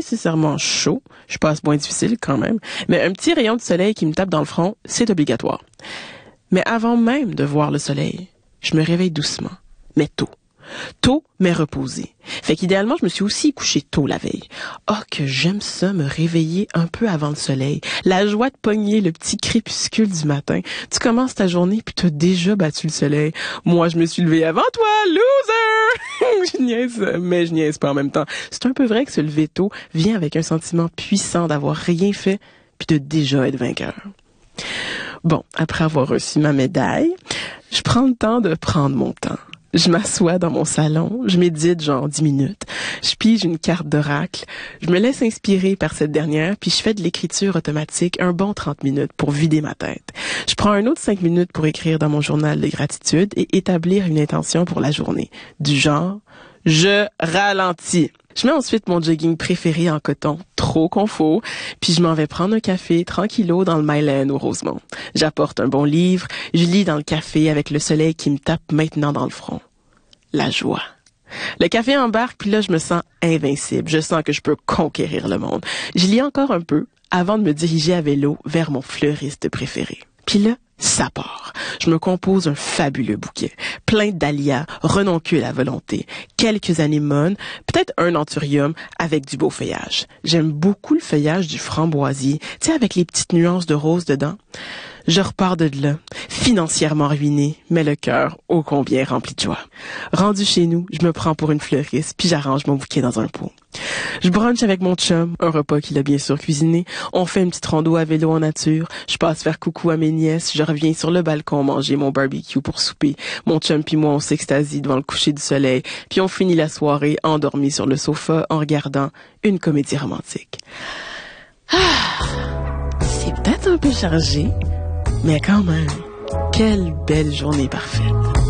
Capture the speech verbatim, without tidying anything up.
nécessairement chaud, je passe moins difficile quand même, mais un petit rayon de soleil qui me tape dans le front, c'est obligatoire. Mais avant même de voir le soleil, je me réveille doucement, mais tôt. Tôt, mais reposé. Fait qu'idéalement, je me suis aussi couché tôt la veille. Oh, que j'aime ça, me réveiller un peu avant le soleil. La joie de pogner le petit crépuscule du matin. Tu commences ta journée puis t'as déjà battu le soleil. Moi, je me suis levée avant toi, loser! Je niaise, mais je niaise pas en même temps. C'est un peu vrai que se lever tôt vient avec un sentiment puissant d'avoir rien fait puis de déjà être vainqueur. Bon, après avoir reçu ma médaille, je prends le temps de prendre mon temps. Je m'assois dans mon salon, je médite genre dix minutes, je pige une carte d'oracle, je me laisse inspirer par cette dernière, puis je fais de l'écriture automatique un bon trente minutes pour vider ma tête. Je prends un autre cinq minutes pour écrire dans mon journal de gratitude et établir une intention pour la journée, du genre « je ralentis ». Je mets ensuite mon jogging préféré en coton, trop confort, puis je m'en vais prendre un café tranquillo dans le Myland au Rosemont. J'apporte un bon livre, je lis dans le café avec le soleil qui me tape maintenant dans le front. La joie. Le café embarque, puis là, je me sens invincible. Je sens que je peux conquérir le monde. Je lis encore un peu avant de me diriger à vélo vers mon fleuriste préféré. Puis là, ça part. Je me compose un fabuleux bouquet, plein de dahlias, renoncules à volonté, quelques anémones, peut-être un anthurium avec du beau feuillage. J'aime beaucoup le feuillage du framboisier, tu sais, avec les petites nuances de rose dedans. Je repars de là, financièrement ruiné, mais le cœur ô combien rempli de joie. Rendu chez nous, je me prends pour une fleuriste, puis j'arrange mon bouquet dans un pot. Je brunch avec mon chum, un repas qu'il a bien sûr cuisiné. On fait une petite rando à vélo en nature. Je passe faire coucou à mes nièces. Je reviens sur le balcon manger mon barbecue pour souper. Mon chum puis moi, on s'extasie devant le coucher du soleil. Puis on finit la soirée endormis sur le sofa en regardant une comédie romantique. Ah, c'est peut-être un peu chargé, mais quand même, quelle belle journée parfaite.